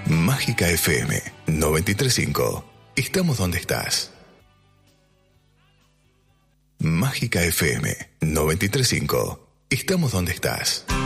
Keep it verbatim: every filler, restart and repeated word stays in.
Mágica F M noventa y tres punto cinco. Estamos donde estás. Mágica F M noventa y tres punto cinco. Estamos donde estás.